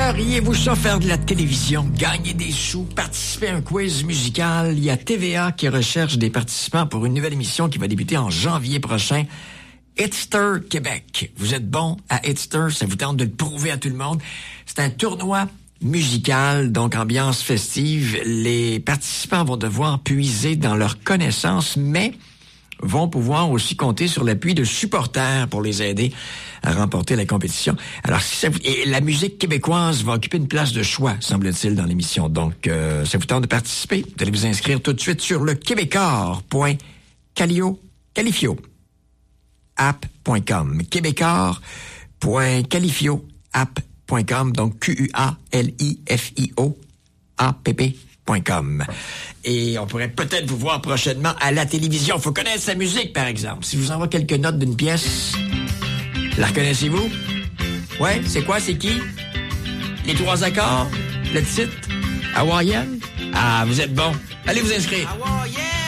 Aimeriez-vous ça faire de la télévision, gagner des sous, participer à un quiz musical? Il y a TVA qui recherche des participants pour une nouvelle émission qui va débuter en janvier prochain. Hitster Québec. Vous êtes bon à Hitster, ça vous tente de le prouver à tout le monde. C'est un tournoi musical, donc ambiance festive. Les participants vont devoir puiser dans leurs connaissances, mais vont pouvoir aussi compter sur l'appui de supporters pour les aider à remporter la compétition. Alors, si ça vous... Et la musique québécoise va occuper une place de choix, semble-t-il, dans l'émission. Donc, ça vous tente de participer? Vous allez vous inscrire tout de suite sur le québécois.califio.app.com. québécois.califio.app.com. Donc, QUALIFIO.app.com. Et on pourrait peut-être vous voir prochainement à la télévision. Il faut connaître sa musique, par exemple. Si je vous envoie quelques notes d'une pièce, la reconnaissez-vous? Ouais, c'est quoi, c'est qui? Les 3 accords? Le titre? Hawaïenne? Ah, vous êtes bon. Allez vous inscrire.